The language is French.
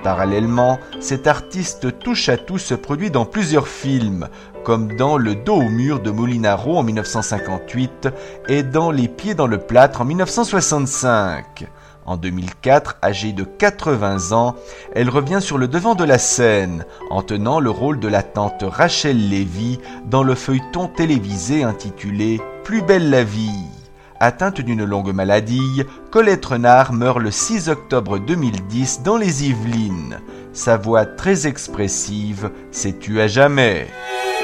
Parallèlement, cette artiste touche à tout se produit dans plusieurs films, comme dans Le dos au mur de Molinaro en 1958 et dans Les pieds dans le plâtre en 1965. En 2004, âgée de 80 ans, elle revient sur le devant de la scène en tenant le rôle de la tante Rachel Lévy dans le feuilleton télévisé intitulé « Plus belle la vie ». Atteinte d'une longue maladie, Colette Renard meurt le 6 octobre 2010 dans les Yvelines. Sa voix très expressive s'est tue à jamais.